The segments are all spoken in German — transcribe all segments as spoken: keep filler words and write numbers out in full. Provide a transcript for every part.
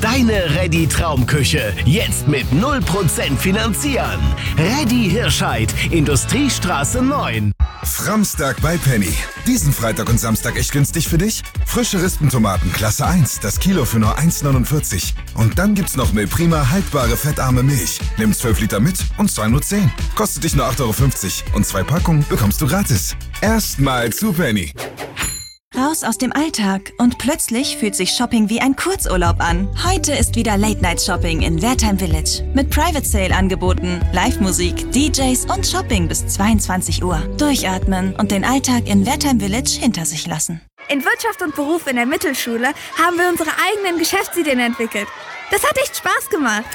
Deine Ready Traumküche. Jetzt mit null Prozent finanzieren. Ready Hirscheid, Industriestraße neun. Framstag bei Penny. Diesen Freitag und Samstag echt günstig für dich? Frische Rispentomaten Klasse eins, das Kilo für nur eins neunundvierzig. Und dann gibt's noch Milprima haltbare fettarme Milch. Nimm zwölf Liter mit und zahl nur zehn. Kostet dich nur acht Euro fünfzig und zwei Packungen bekommst du gratis. Erstmal zu Penny. Raus aus dem Alltag und plötzlich fühlt sich Shopping wie ein Kurzurlaub an. Heute ist wieder Late-Night-Shopping in Wertheim Village. Mit Private-Sale-Angeboten, Live-Musik, D Js und Shopping bis zweiundzwanzig Uhr. Durchatmen und den Alltag in Wertheim Village hinter sich lassen. In Wirtschaft und Beruf in der Mittelschule haben wir unsere eigenen Geschäftsideen entwickelt. Das hat echt Spaß gemacht.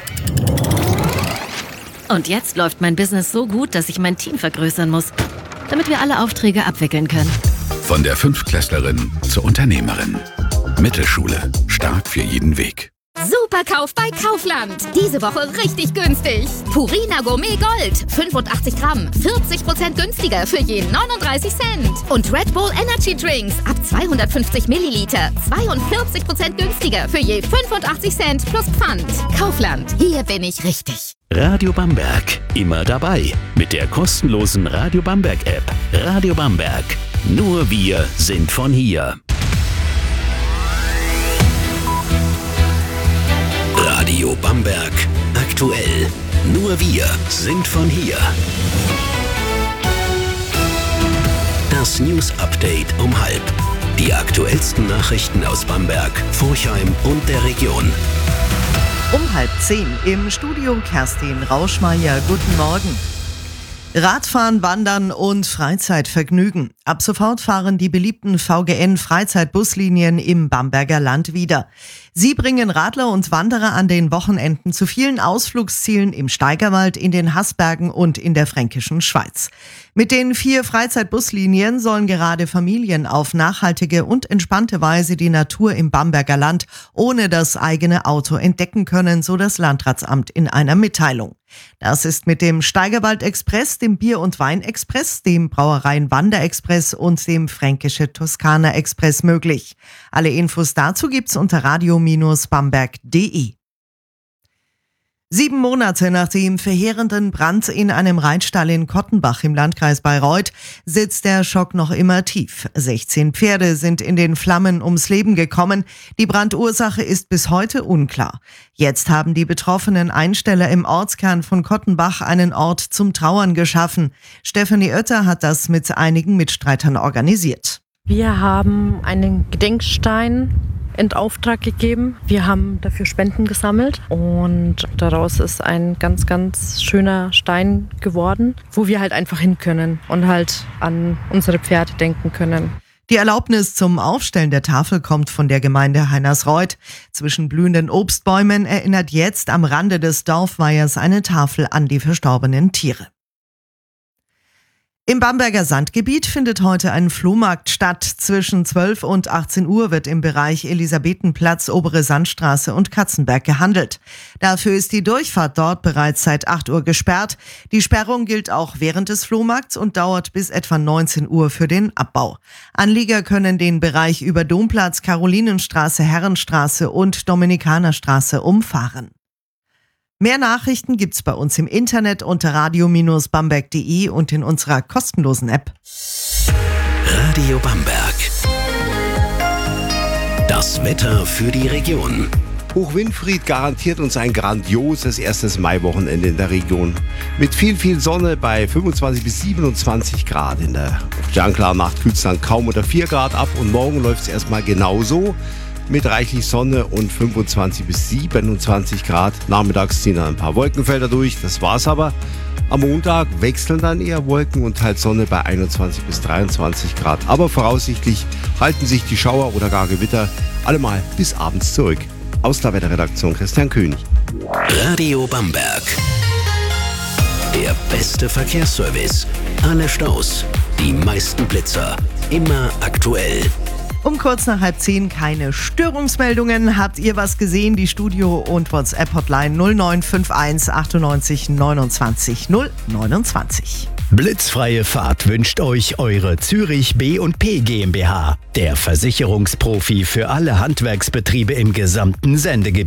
Und jetzt läuft mein Business so gut, dass ich mein Team vergrößern muss, damit wir alle Aufträge abwickeln können. Von der Fünftklässlerin zur Unternehmerin. Mittelschule. Stark für jeden Weg. Superkauf bei Kaufland. Diese Woche richtig günstig. Purina Gourmet Gold. fünfundachtzig Gramm. vierzig Prozent günstiger für je neununddreißig Cent. Und Red Bull Energy Drinks ab zweihundertfünfzig Milliliter. zweiundvierzig Prozent günstiger für je fünfundachtzig Cent plus Pfand. Kaufland. Hier bin ich richtig. Radio Bamberg. Immer dabei. Mit der kostenlosen Radio Bamberg App. Radio Bamberg. Nur wir sind von hier. Radio Bamberg. Aktuell. Nur wir sind von hier. Das News Update um halb. Die aktuellsten Nachrichten aus Bamberg, Forchheim und der Region. Um halb zehn im Studio Kerstin Rauschmeier. Guten Morgen. Radfahren, Wandern und Freizeitvergnügen. Ab sofort fahren die beliebten V G N-Freizeitbuslinien im Bamberger Land wieder. Sie bringen Radler und Wanderer an den Wochenenden zu vielen Ausflugszielen im Steigerwald, in den Haßbergen und in der fränkischen Schweiz. Mit den vier Freizeitbuslinien sollen gerade Familien auf nachhaltige und entspannte Weise die Natur im Bamberger Land ohne das eigene Auto entdecken können, so das Landratsamt in einer Mitteilung. Das ist mit dem Steigerwald Express, dem Bier- und Wein-Express, dem Brauereien Wander-Express und dem Fränkische Toskana-Express möglich. Alle Infos dazu gibt's unter radio bamberg punkt de. Sieben Monate nach dem verheerenden Brand in einem Reitstall in Kottenbach im Landkreis Bayreuth sitzt der Schock noch immer tief. sechzehn Pferde sind in den Flammen ums Leben gekommen. Die Brandursache ist bis heute unklar. Jetzt haben die betroffenen Einsteller im Ortskern von Kottenbach einen Ort zum Trauern geschaffen. Stefanie Oetter hat das mit einigen Mitstreitern organisiert. Wir haben einen Gedenkstein in Auftrag gegeben. Wir haben dafür Spenden gesammelt und daraus ist ein ganz, ganz schöner Stein geworden, wo wir halt einfach hin können und halt an unsere Pferde denken können. Die Erlaubnis zum Aufstellen der Tafel kommt von der Gemeinde Heinersreuth. Zwischen blühenden Obstbäumen erinnert jetzt am Rande des Dorfweihers eine Tafel an die verstorbenen Tiere. Im Bamberger Sandgebiet findet heute ein Flohmarkt statt. Zwischen zwölf und achtzehn Uhr wird im Bereich Elisabethenplatz, Obere Sandstraße und Katzenberg gehandelt. Dafür ist die Durchfahrt dort bereits seit acht Uhr gesperrt. Die Sperrung gilt auch während des Flohmarkts und dauert bis etwa neunzehn Uhr für den Abbau. Anlieger können den Bereich über Domplatz, Karolinenstraße, Herrenstraße und Dominikanerstraße umfahren. Mehr Nachrichten gibt's bei uns im Internet unter radio bamberg punkt de und in unserer kostenlosen App. Radio Bamberg. Das Wetter für die Region. Hoch Winfried garantiert uns ein grandioses erstes Maiwochenende in der Region. Mit viel, viel Sonne bei fünfundzwanzig bis siebenundzwanzig Grad. In der klaren Nacht kühlt es dann kaum unter vier Grad ab und morgen läuft es erstmal genauso. Mit reichlich Sonne und fünfundzwanzig bis siebenundzwanzig Grad. Nachmittags ziehen dann ein paar Wolkenfelder durch, das war's aber. Am Montag wechseln dann eher Wolken und halt Sonne bei einundzwanzig bis dreiundzwanzig Grad. Aber voraussichtlich halten sich die Schauer oder gar Gewitter allemal bis abends zurück. Aus der Wetterredaktion Christian König. Radio Bamberg. Der beste Verkehrsservice. Alle Staus, die meisten Blitzer. Immer aktuell. Um kurz nach halb zehn keine Störungsmeldungen. Habt ihr was gesehen? Die Studio- und WhatsApp-Hotline null neun fünf eins achtundneunzig neunundzwanzig null neunundzwanzig. Blitzfreie Fahrt wünscht euch eure Zürich B und P GmbH. Der Versicherungsprofi für alle Handwerksbetriebe im gesamten Sendegebiet.